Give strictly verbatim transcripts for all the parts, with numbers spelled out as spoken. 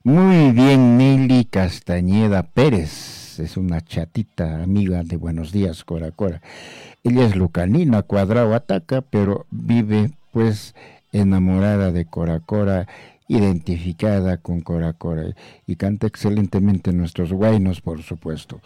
Muy bien, Nelly Castañeda Pérez, es una chatita amiga de Buenos Días, Cora Cora. Ella es lucanina, cuadrado ataca, pero vive pues enamorada de Cora Cora, identificada con Cora Cora, y canta excelentemente nuestros guainos, por supuesto.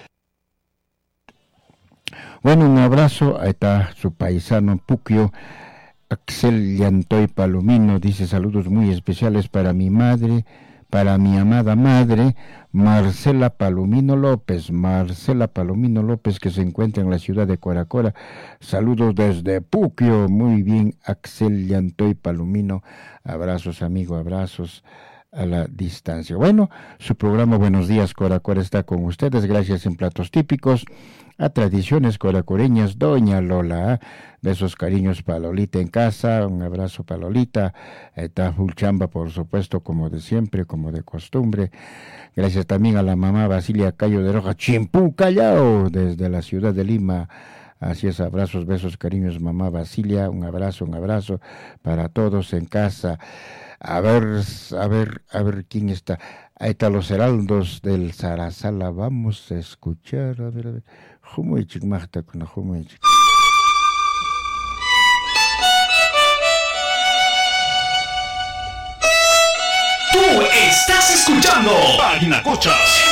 Bueno, un abrazo, ahí está su paisano Puquio, Axel Llantoy Palomino, dice saludos muy especiales para mi madre, para mi amada madre, Marcela Palomino López, Marcela Palomino López, que se encuentra en la ciudad de Cora Cora. Saludos desde Puquio, muy bien, Axel Llantoy Palomino, abrazos amigo, abrazos a la distancia. Bueno, su programa Buenos Días Cora Cora está con ustedes, gracias en Platos Típicos, a Tradiciones Coracoreñas, Doña Lola, besos, cariños para Lolita en casa, un abrazo para Lolita, está full chamba por supuesto, como de siempre, como de costumbre. Gracias también a la mamá Basilia Cayo de Roja, Chimpú Callao, desde la ciudad de Lima. Así es, abrazos, besos, cariños, mamá Basilia, un abrazo, un abrazo para todos en casa. A ver, a ver, a ver quién está. Ahí están los heraldos del Sarazala, vamos a escuchar, a ver, a ver. Jumuichik Magta con Jumuichik. Tú estás escuchando Página Cochas